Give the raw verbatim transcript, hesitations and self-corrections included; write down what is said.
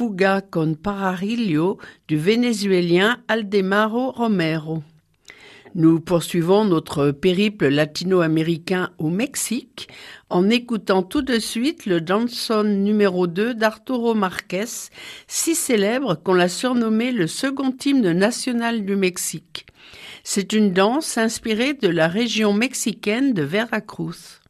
Fuga con Pararillo du Vénézuélien Aldemaro Romero. Nous poursuivons notre périple latino-américain au Mexique en écoutant tout de suite le danzón numéro deux d'Arturo Márquez, si célèbre qu'on l'a surnommé le second hymne national du Mexique. C'est une danse inspirée de la région mexicaine de Veracruz.